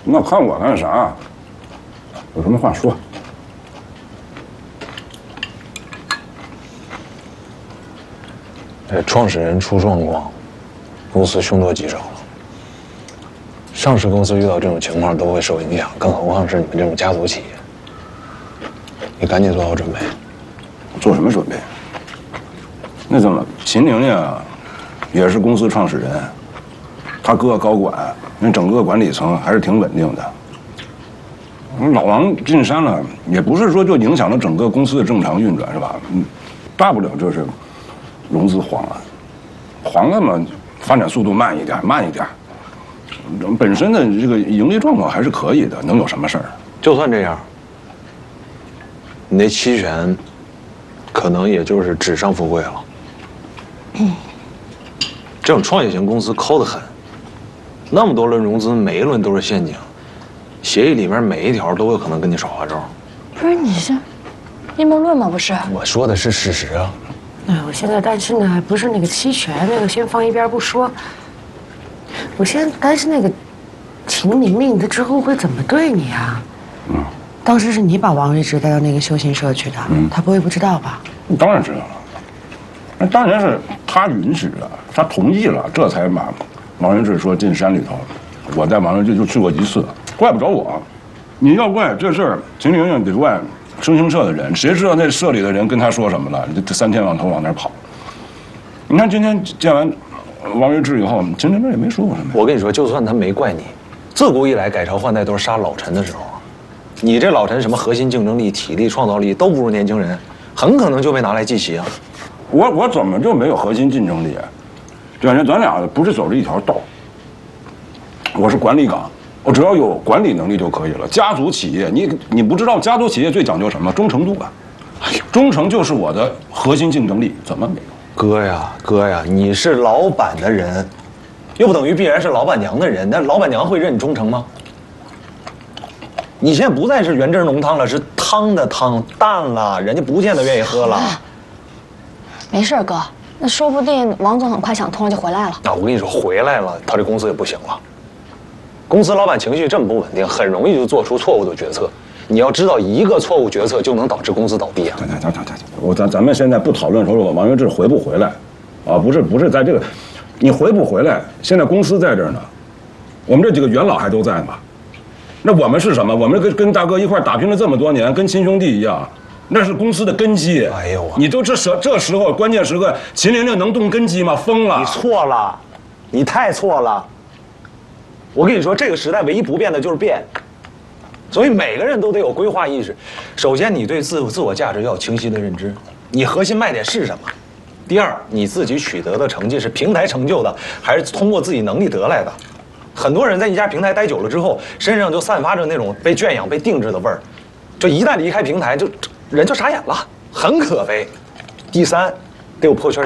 那看我干啥？有什么话说。 这创始人出状况，公司凶多吉少了。上市公司遇到这种情况都会受影响，更何况是你们这种家族企业。你赶紧做好准备。 做什么准备？那怎么？秦玲玲啊，也是公司创始人，他哥高管，那整个管理层还是挺稳定的。老王进山了，也不是说就影响了整个公司的正常运转，是吧？大不了就是融资黄了，黄了嘛，发展速度慢一点，本身的这个盈利状况还是可以的，能有什么事儿？ 就算这样，你那期权可能也就是纸上富贵了。这种创业型公司抠得很，那么多轮融资，每一轮都是陷阱，协议里面每一条都有可能跟你耍花招。 不是你是阴谋论吗？不是， 我说的是事实啊。 哎，我现在担心的还不是那个期权，那个先放一边不说。我现在担心那个秦玲玲，她之后会怎么对你啊？当时是你把王玉芝带到那个修行社去的，她不会不知道吧？ 当然知道了，那当然是他允许的，他同意了，这才把王云志说进山里头。我带王云志就去过一次，怪不着我。你要怪这事儿，秦玲玲得怪生行社的人，谁知道那社里的人跟他说什么了？这3天往头往那儿跑。你看今天见完王云志以后，秦玲玲也没说过什么。 我跟你说，就算他没怪你，自古以来改朝换代都是杀老臣的时候。你这老臣什么核心竞争力、体力、创造力都不如年轻人，很可能就被拿来祭旗啊！ 我怎么就没有核心竞争力啊？咱俩不是走着一条道。我是管理岗，我只要有管理能力就可以了。家族企业，你不知道家族企业最讲究什么？忠诚度啊！哎呦，忠诚就是我的核心竞争力，怎么没有？ 哥呀，你是老板的人，又不等于必然是老板娘的人。那老板娘会认你忠诚吗？你现在不再是原汁浓汤了，是汤的汤淡了，人家不见得愿意喝了。 没事，哥，那说不定王总很快想通了就回来了。 啊，我跟你说，回来了，他这公司也不行了。公司老板情绪这么不稳定，很容易就做出错误的决策。你要知道，一个错误决策就能导致公司倒闭啊！ 咱们现在不讨论说王云志回不回来，啊，不是在这个，你回不回来？现在公司在这儿呢，我们这几个元老还都在呢。那我们是什么？我们跟大哥一块打拼了这么多年，跟亲兄弟一样，那是公司的根基。 哎呦， 你都这时候关键时刻，秦玲玲能动根基吗？疯了！ 你错了，你太错了。我跟你说，这个时代唯一不变的就是变，所以每个人都得有规划意识。首先，你对自我价值要有清晰的认知，你核心卖点是什么？第二，你自己取得的成绩是平台成就的，还是通过自己能力得来的？很多人在一家平台待久了之后，身上就散发着那种被圈养、被定制的味儿，就一旦离开平台，人就傻眼了，很可悲。第三，得有破圈